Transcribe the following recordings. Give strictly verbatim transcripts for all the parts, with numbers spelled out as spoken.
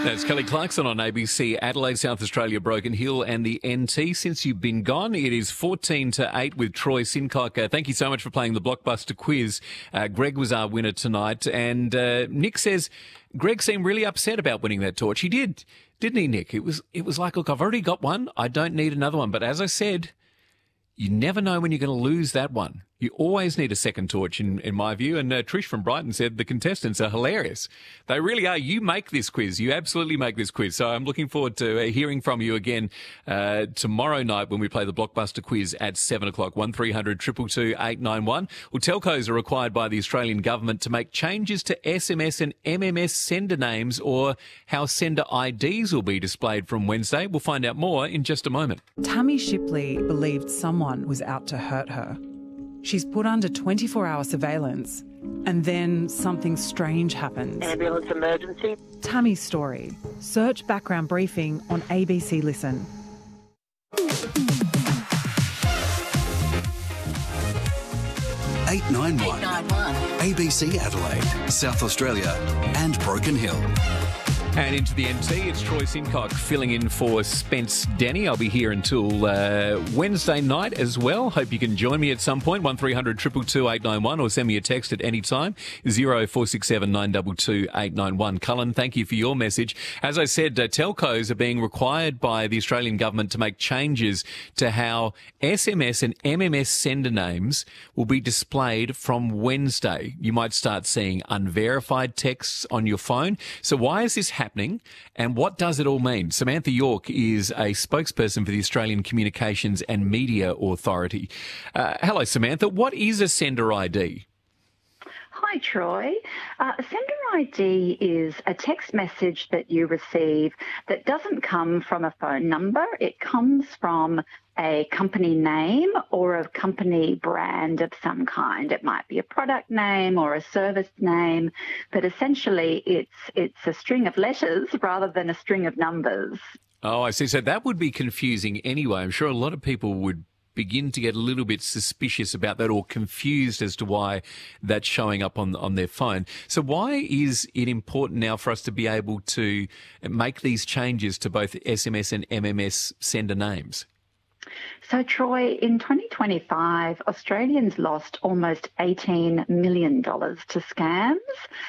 That's Kelly Clarkson on A B C, Adelaide, South Australia, Broken Hill and the N T. Since you've been gone, it is fourteen to eight with Troy Sincock. Uh, thank you so much for playing the Blockbuster quiz. Uh, Greg was our winner tonight. And uh, Nick says Greg seemed really upset about winning that torch. He did, didn't he, Nick? It was, it was like, look, I've already got one. I don't need another one. But as I said, you never know when you're going to lose that one. You always need a second torch, in, in my view. And uh, Trish from Brighton said the contestants are hilarious. They really are. You make this quiz. You absolutely make this quiz. So I'm looking forward to uh, hearing from you again uh, tomorrow night when we play the Blockbuster quiz at seven o'clock. one three hundred two two two eight nine one. Well, telcos are required by the Australian government to make changes to S M S and M M S sender names, or how sender I Ds will be displayed from Wednesday. We'll find out more in just a moment. Tammy Shipley believed someone was out to hurt her. She's put under twenty-four hour surveillance, and then something strange happens. Ambulance emergency. Tammy's story. Search background briefing on A B C Listen. eight nine one. A B C Adelaide, South Australia and Broken Hill. And into the N T, it's Troy Sincock filling in for Spence Denny. I'll be here until uh, Wednesday night as well. Hope you can join me at some point. one three hundred two two two eight nine one, or send me a text at any time. zero four six seven nine two two eight nine one. Cullen, thank you for your message. As I said, uh, telcos are being required by the Australian government to make changes to how S M S and M M S sender names will be displayed from Wednesday. You might start seeing unverified texts on your phone. So why is this happening? happening and what does it all mean? Samantha York is a spokesperson for the Australian Communications and Media Authority. Uh, hello, Samantha. What is a sender I D? Hi, Troy. Uh, a sender I D is a text message that you receive that doesn't come from a phone number. It comes from a company name or a company brand of some kind. It might be a product name or a service name, but essentially it's it's a string of letters rather than a string of numbers. Oh, I see. So that would be confusing anyway. I'm sure a lot of people would begin to get a little bit suspicious about that or confused as to why that's showing up on on their phone. So why is it important now for us to be able to make these changes to both S M S and M M S sender names? So, Troy, in twenty twenty-five, Australians lost almost eighteen million dollars to scams.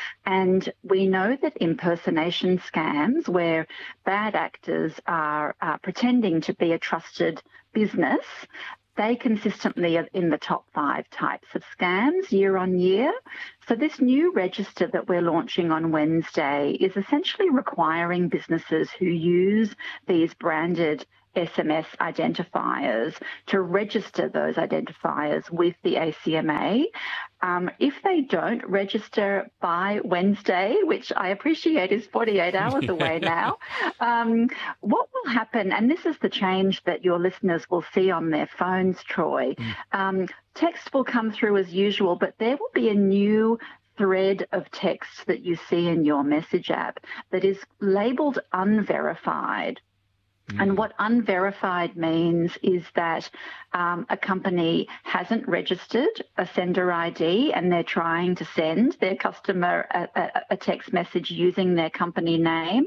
And we know that impersonation scams, where bad actors are uh, pretending to be a trusted business, they consistently are in the top five types of scams year on year. So this new register that we're launching on Wednesday is essentially requiring businesses who use these branded S M S identifiers to register those identifiers with the A C M A. Um, if they don't register by Wednesday, which I appreciate is forty-eight hours away now, um, what will happen, and this is the change that your listeners will see on their phones, Troy, mm. um, text will come through as usual, but there will be a new thread of text that you see in your message app that is labelled unverified. And what unverified means is that um, a company hasn't registered a sender I D and they're trying to send their customer a, a, a text message using their company name.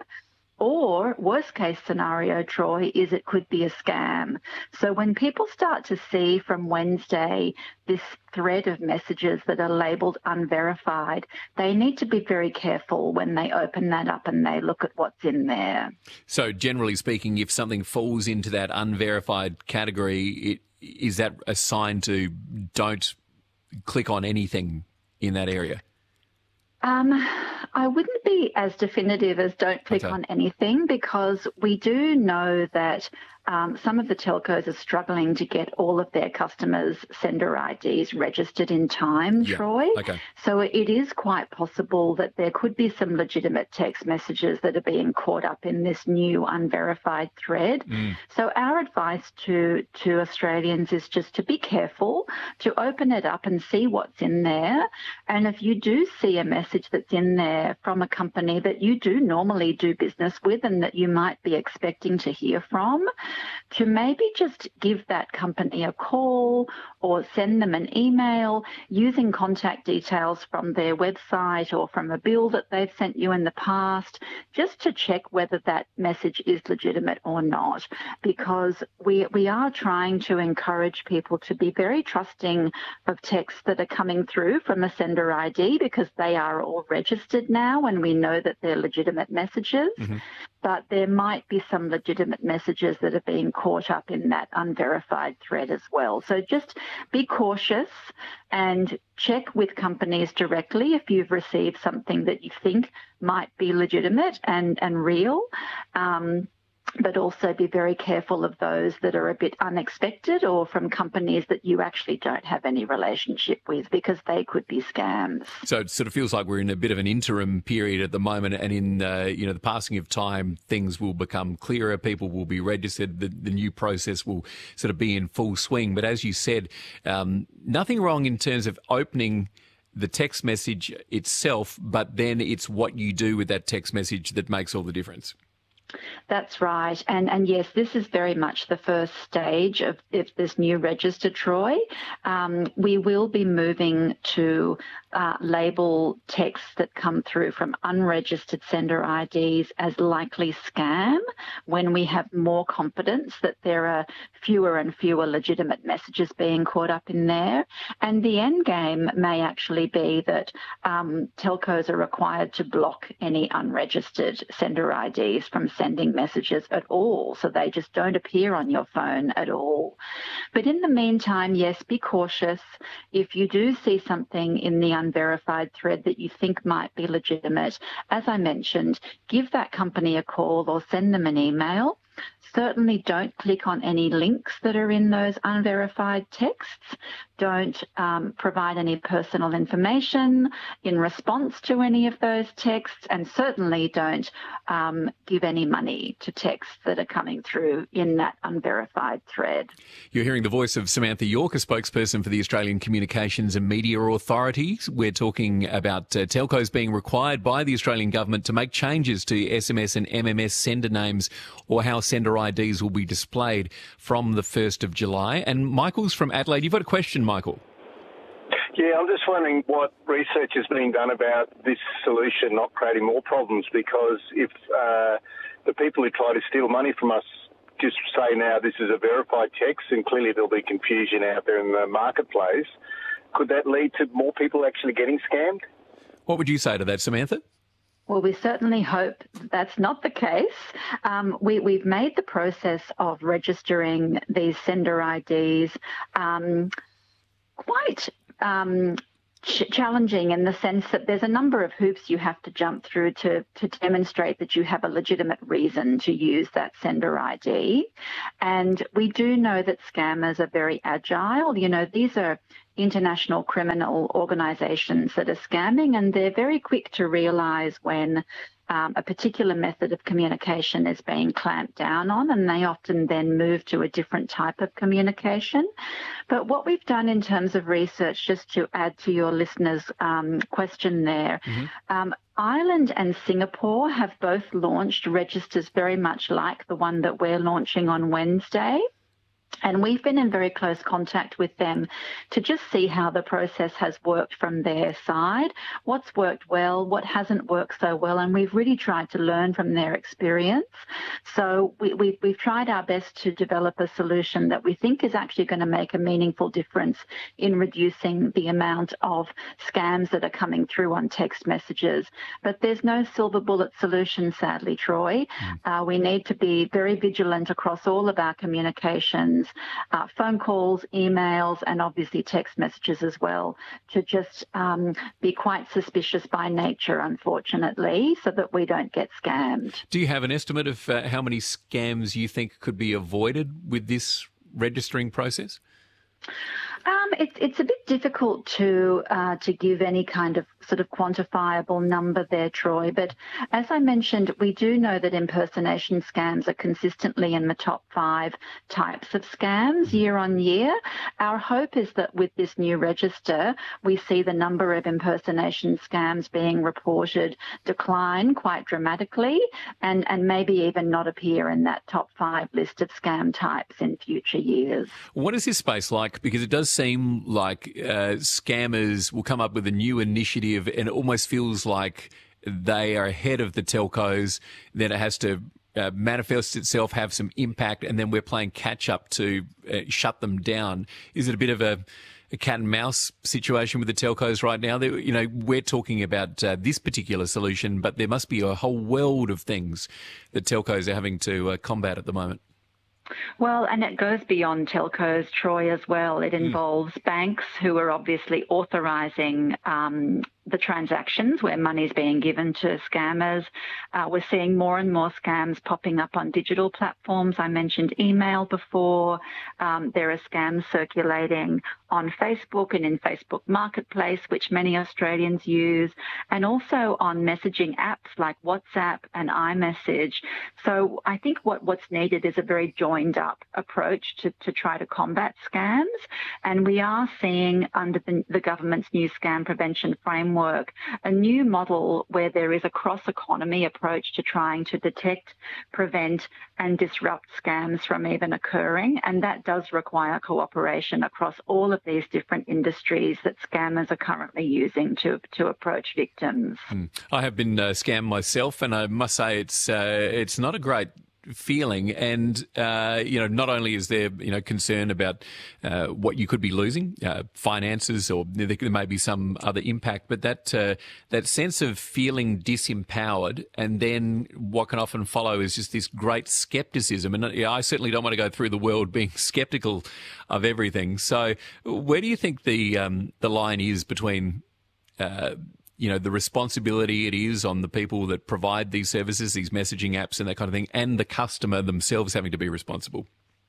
Or, worst case scenario, Troy, is it could be a scam. So when people start to see from Wednesday this thread of messages that are labelled unverified, they need to be very careful when they open that up and they look at what's in there. So generally speaking, if something falls into that unverified category, it, is that a sign to don't click on anything in that area? Um, I wouldn't be as definitive as don't click okay. on anything, because we do know that um, some of the telcos are struggling to get all of their customers' sender I Ds registered in time, yeah. Troy. Okay. So it is quite possible that there could be some legitimate text messages that are being caught up in this new unverified thread. Mm. So our advice to, to Australians is just to be careful, to open it up and see what's in there. And if you do see a message that's in there from a company that you do normally do business with and that you might be expecting to hear from, to maybe just give that company a call or send them an email using contact details from their website or from a bill that they've sent you in the past, just to check whether that message is legitimate or not, because we we are trying to encourage people to be very trusting of texts that are coming through from a sender I D, because they are all registered now and we know that they're legitimate messages. Mm-hmm. But there might be some legitimate messages that are being caught up in that unverified thread as well. So just be cautious and check with companies directly if you've received something that you think might be legitimate and, and real. Um, but also be very careful of those that are a bit unexpected or from companies that you actually don't have any relationship with, because they could be scams. So it sort of feels like we're in a bit of an interim period at the moment, and in uh, you know the passing of time, things will become clearer, people will be registered, the, the new process will sort of be in full swing. But as you said, um, nothing wrong in terms of opening the text message itself, but then it's what you do with that text message that makes all the difference. That's right. And and yes, this is very much the first stage of, of this new register, Troy. Um, we will be moving to uh, label texts that come through from unregistered sender I Ds as likely scam when we have more confidence that there are fewer and fewer legitimate messages being caught up in there. And the end game may actually be that um, telcos are required to block any unregistered sender I Ds from sending messages at all, so they just don't appear on your phone at all. But in the meantime, yes, be cautious. If you do see something in the unverified thread that you think might be legitimate, as I mentioned, give that company a call or send them an email. Certainly don't click on any links that are in those unverified texts. Don't um, provide any personal information in response to any of those texts, and certainly don't um, give any money to texts that are coming through in that unverified thread. You're hearing the voice of Samantha York, a spokesperson for the Australian Communications and Media Authority. We're talking about uh, telcos being required by the Australian government to make changes to S M S and M M S sender names, or how sender I Ds will be displayed from the first of July. And Michael's from Adelaide. You've got a question, Michael. Yeah, I'm just wondering what research is being done about this solution not creating more problems, because if uh, the people who try to steal money from us just say now this is a verified text, and clearly there'll be confusion out there in the marketplace, could that lead to more people actually getting scammed? What would you say to that, Samantha? Well, we certainly hope that's not the case. Um, we, we've made the process of registering these sender I Ds um, quite um, ch- challenging in the sense that there's a number of hoops you have to jump through to, to demonstrate that you have a legitimate reason to use that sender I D. And we do know that scammers are very agile. You know, these are international criminal organisations that are scamming, and they're very quick to realise when um, a particular method of communication is being clamped down on, and they often then move to a different type of communication. But what we've done in terms of research, just to add to your listeners' um, question there, mm-hmm. um, Ireland and Singapore have both launched registers very much like the one that we're launching on Wednesday. And we've been in very close contact with them to just see how the process has worked from their side, what's worked well, what hasn't worked so well, and we've really tried to learn from their experience. So we, we, we've tried our best to develop a solution that we think is actually going to make a meaningful difference in reducing the amount of scams that are coming through on text messages. But there's no silver bullet solution, sadly, Troy. Mm. Uh, we need to be very vigilant across all of our communications, Uh, phone calls, emails, and obviously text messages as well, to just um, be quite suspicious by nature, unfortunately, so that we don't get scammed. Do you have an estimate of uh, how many scams you think could be avoided with this registering process? Um, it's it's a bit difficult to uh, to give any kind of sort of quantifiable number there, Troy. But as I mentioned, we do know that impersonation scams are consistently in the top five types of scams year on year. Our hope is that with this new register, we see the number of impersonation scams being reported decline quite dramatically and, and maybe even not appear in that top five list of scam types in future years. What is this space like? Because it does seem like uh, scammers will come up with a new initiative and it almost feels like they are ahead of the telcos. Then it has to uh, manifest itself, have some impact, and then we're playing catch up to uh, shut them down. Is it a bit of a a cat and mouse situation with the telcos right now? They, you know, we're talking about uh, this particular solution, but there must be a whole world of things that telcos are having to uh, combat at the moment. Well, and it goes beyond telcos, Troy, as well. It involves mm. banks who are obviously authorising um, the transactions where money's being given to scammers. Uh, we're seeing more and more scams popping up on digital platforms. I mentioned email before. Um, there are scams circulating on Facebook and in Facebook Marketplace, which many Australians use, and also on messaging apps like WhatsApp and iMessage. So I think what, what's needed is a very joined up approach to, to try to combat scams. And we are seeing under the, the government's new scam prevention framework Work, a new model where there is a cross-economy approach to trying to detect, prevent and disrupt scams from even occurring. And that does require cooperation across all of these different industries that scammers are currently using to, to approach victims. Hmm. I have been uh, scammed myself, and I must say it's uh, it's not a great feeling. And, uh, you know, not only is there, you know, concern about uh, what you could be losing, uh, finances, or there, there may be some other impact, but that uh, that sense of feeling disempowered, and then what can often follow is just this great skepticism. And yeah, I certainly don't want to go through the world being skeptical of everything. So where do you think the um, the line is between uh you know, the responsibility it is on the people that provide these services, these messaging apps and that kind of thing, and the customer themselves having to be responsible?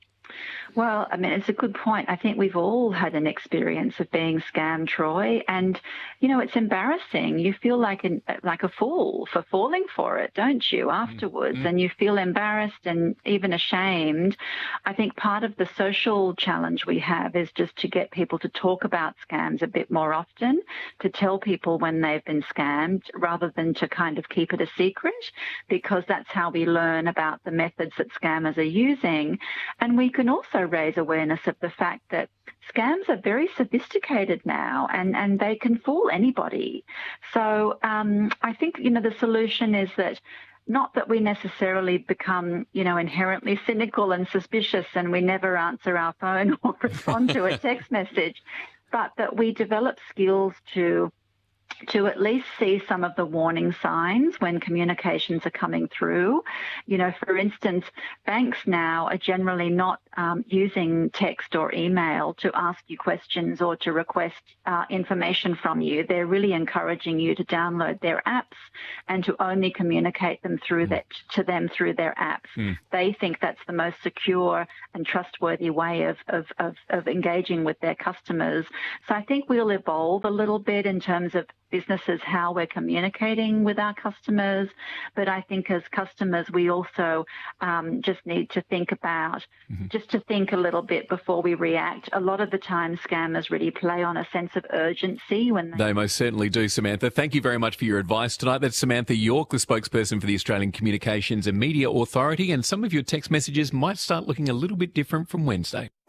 Well, I mean, it's a good point. I think we've all had an experience of being scammed, Troy, and, you know, it's embarrassing. You feel like an, like a fool for falling for it, don't you, afterwards? Mm-hmm. And you feel embarrassed and even ashamed. I think part of the social challenge we have is just to get people to talk about scams a bit more often, to tell people when they've been scammed rather than to kind of keep it a secret, because that's how we learn about the methods that scammers are using. And we can also raise awareness of the fact that scams are very sophisticated now, and, and they can fool anybody. So um, I think, you know, the solution is that not that we necessarily become, you know, inherently cynical and suspicious and we never answer our phone or respond to a text message, but that we develop skills to to at least see some of the warning signs when communications are coming through. You know, for instance, banks now are generally not um, using text or email to ask you questions or to request uh, information from you. They're really encouraging you to download their apps and to only communicate them through mm. that to them through their apps. Mm. They think that's the most secure and trustworthy way of, of, of, of engaging with their customers. So I think we'll evolve a little bit in terms of businesses, how we're communicating with our customers. But I think as customers, we also um, just need to think about, mm-hmm. just to think a little bit before we react. A lot of the time, scammers really play on a sense of urgency when they... They most certainly do, Samantha. Thank you very much for your advice tonight. That's Samantha York, the spokesperson for the Australian Communications and Media Authority. And some of your text messages might start looking a little bit different from Wednesday.